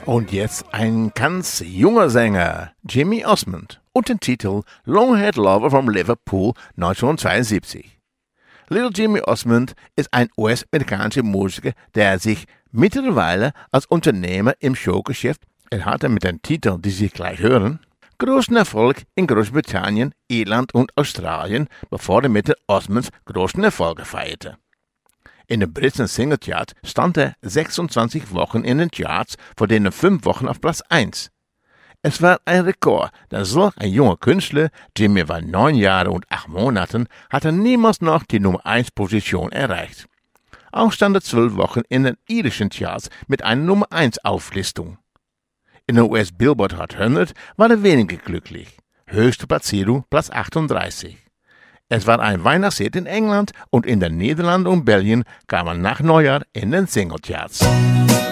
Und jetzt ein ganz junger Sänger, Jimmy Osmond, und den Titel Long-Haired Lover from Liverpool 1972. Little Jimmy Osmond ist ein US-amerikanischer Musiker, der sich mittlerweile als Unternehmer im Showgeschäft, er hatte mit den Titeln, die Sie gleich hören, großen Erfolg in Großbritannien, Irland und Australien, bevor er mit den Osmonds großen Erfolge feierte. In den britischen Singlecharts stand er 26 Wochen in den Charts, von denen 5 Wochen auf Platz 1. Es war ein Rekord, denn solch ein junger Künstler, Jimmy war 9 Jahre und 8 Monaten, hatte niemals noch die Nummer 1 Position erreicht. Auch stand er 12 Wochen in den irischen Charts mit einer Nummer 1 Auflistung. In der US Billboard Hot 100 war er weniger glücklich. Höchste Platzierung Platz 38. Es war ein Weihnachtshit in England und in den Niederlanden und Belgien kam er nach Neujahr in den Singlecharts.